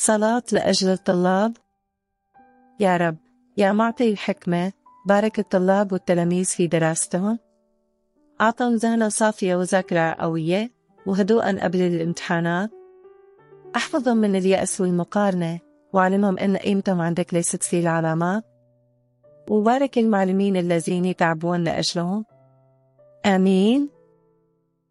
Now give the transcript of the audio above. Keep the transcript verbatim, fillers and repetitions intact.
صلاة لأجل الطلاب. يا رب يا معطي الحكمة، بارك الطلاب والتلاميذ في دراستهم، أعطهم ذهنا صافية وذاكرة قوية وهدوءا قبل الامتحانات، أحفظهم من اليأس والمقارنة وعلمهم أن قيمتهم عندك ليست في العلامات، وبارك المعلمين الذين يتعبون لأجلهم. آمين.